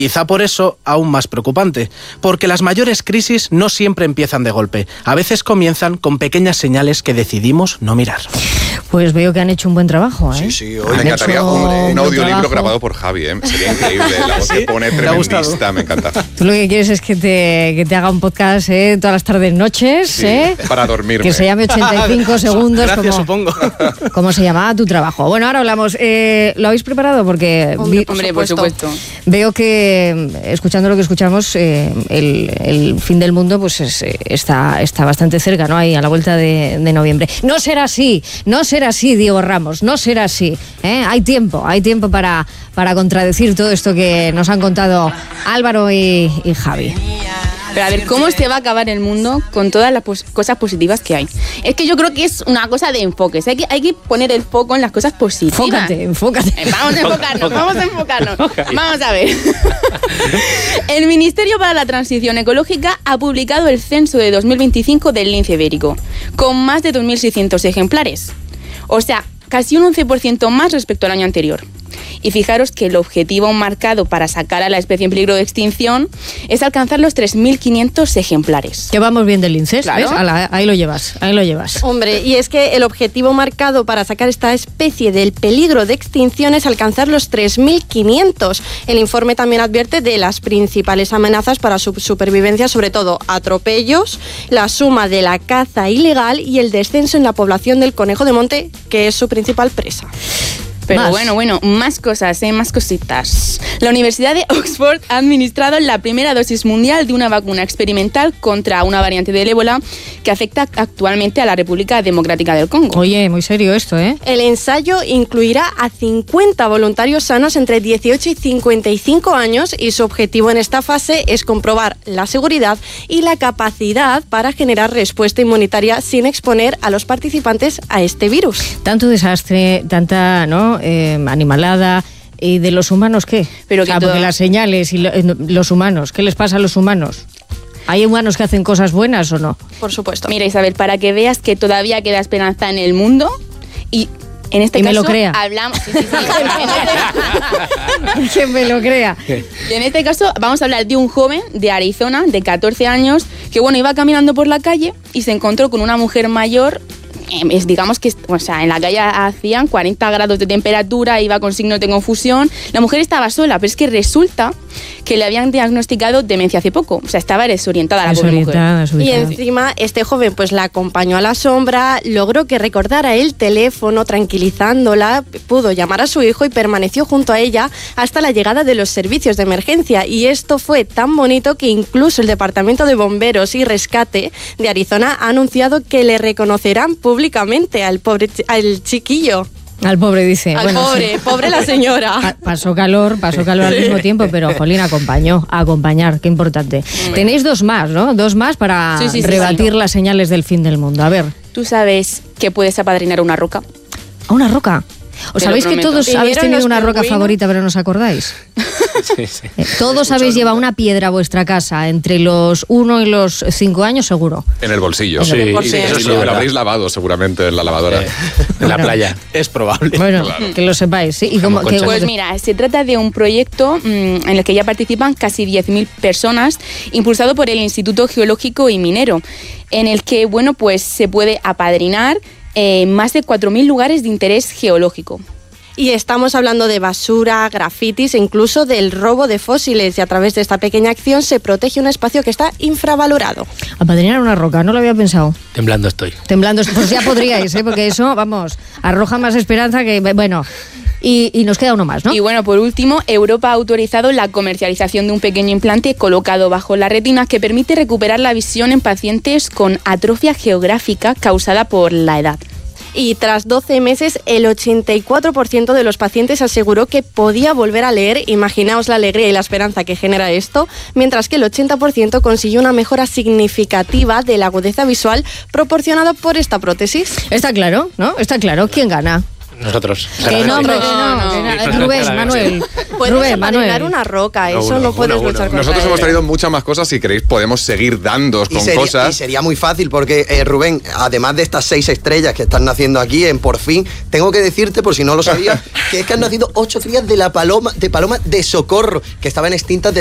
Quizá por eso aún más preocupante, porque las mayores crisis no siempre empiezan de golpe. A veces comienzan con pequeñas señales que decidimos no mirar. Pues veo que han hecho un buen trabajo, ¿eh? Sí, hoy me encantaría un audiolibro grabado por Javi, ¿eh? Sería increíble, la voz que pone tremendista, me encanta. Tú lo que quieres es que te haga un podcast todas las tardes, noches, sí, para dormirme. Que se llame 85 segundos. Gracias, supongo. ¿Cómo se llamaba tu trabajo? Bueno, ahora hablamos. ¿Lo habéis preparado? Porque Hombre, por supuesto. Veo que, escuchando lo que escuchamos, el fin del mundo pues está bastante cerca, ¿no? Ahí a la vuelta de noviembre. No será así, Diego Ramos, no será así. Hay tiempo para contradecir todo esto que nos han contado Álvaro y Javi. Pero a ver, ¿cómo se va a acabar el mundo con todas las cosas positivas que hay? Es que yo creo que es una cosa de enfoques. Hay que poner el foco en las cosas positivas. Enfócate. Vamos a enfocarnos. Vamos a ver. El Ministerio para la Transición Ecológica ha publicado el censo de 2025 del lince ibérico, con más de 2.600 ejemplares. O sea, casi un 11% más respecto al año anterior. Y fijaros que el objetivo marcado para sacar a la especie en peligro de extinción es alcanzar los 3.500 ejemplares. Que vamos bien del lince, claro. ¿Ves? Ahí lo llevas. Hombre, y es que el objetivo marcado para sacar esta especie del peligro de extinción es alcanzar los 3.500. El informe también advierte de las principales amenazas para su supervivencia, sobre todo atropellos, la suma de la caza ilegal y el descenso en la población del conejo de monte, que es su principal presa. Pero bueno, más cosas, más cositas. La Universidad de Oxford ha administrado la primera dosis mundial de una vacuna experimental contra una variante del ébola que afecta actualmente a la República Democrática del Congo. Oye, muy serio esto, ¿eh? El ensayo incluirá a 50 voluntarios sanos entre 18 y 55 años y su objetivo en esta fase es comprobar la seguridad y la capacidad para generar respuesta inmunitaria sin exponer a los participantes a este virus. Tanto desastre, tanta, ¿no? Animalada. ¿Y de los humanos qué? Pero que porque las señales y los humanos, ¿qué les pasa a los humanos? ¿Hay humanos que hacen cosas buenas o no? Por supuesto. Mira, Isabel, para que veas que todavía queda esperanza en el mundo y en este caso me lo crea. Hablamos... Sí. Que me lo crea. Y en este caso vamos a hablar de un joven de Arizona de 14 años que iba caminando por la calle y se encontró con una mujer mayor. Digamos que, en la calle hacían 40 grados de temperatura, iba con signos de confusión. La mujer estaba sola, pero es que resulta que le habían diagnosticado demencia hace poco. O sea, estaba desorientada la pobre mujer. Y encima, este joven pues la acompañó a la sombra, logró que recordara el teléfono, tranquilizándola, pudo llamar a su hijo y permaneció junto a ella hasta la llegada de los servicios de emergencia. Y esto fue tan bonito que incluso el Departamento de Bomberos y Rescate de Arizona ha anunciado que le reconocerán públicamente al chiquillo. Al pobre, dice. Al pobre la señora. Pasó calor al mismo tiempo, pero jolín, acompañar, qué importante. Tenéis dos más, ¿no? Dos más para rebatir las señales del fin del mundo. A ver. ¿Tú sabes que puedes apadrinar a una roca? ¿A una roca? ¿Os sabéis que todos habéis tenido una roca favorita pero no os acordáis? Sí. Todos habéis llevado una piedra a vuestra casa entre los 1 y los 5 años, seguro. En el bolsillo. Sí, lo habréis lavado seguramente en la lavadora. En la playa. Es probable. Bueno, claro. Que lo sepáis. ¿Sí? Pues mira, se trata de un proyecto en el que ya participan casi 10.000 personas, impulsado por el Instituto Geológico y Minero, en el que, pues se puede apadrinar más de 4.000 lugares de interés geológico. Y estamos hablando de basura, grafitis e incluso del robo de fósiles. Y a través de esta pequeña acción se protege un espacio que está infravalorado. Apadrinar una roca, no lo había pensado. Temblando estoy. Pues ya podríais, porque eso, arroja más esperanza que... Bueno, y nos queda uno más, ¿no? Y por último, Europa ha autorizado la comercialización de un pequeño implante colocado bajo la retina que permite recuperar la visión en pacientes con atrofia geográfica causada por la edad. Y tras 12 meses, el 84% de los pacientes aseguró que podía volver a leer. Imaginaos la alegría y la esperanza que genera esto, mientras que el 80% consiguió una mejora significativa de la agudeza visual proporcionada por esta prótesis. Está claro, ¿no? Está claro. ¿Quién gana? Nosotros. No, hombre, no. Rubén, Manuel. Puedes envenenar una roca, eso no puedes luchar contra Nosotros hemos traído muchas más cosas, si queréis podemos seguir dándoos con cosas. Y sería muy fácil porque, Rubén, además de estas 6 estrellas que están naciendo aquí en Por Fin, tengo que decirte, por si no lo sabías, que es que han nacido 8 crías de paloma de Socorro, que estaban extintas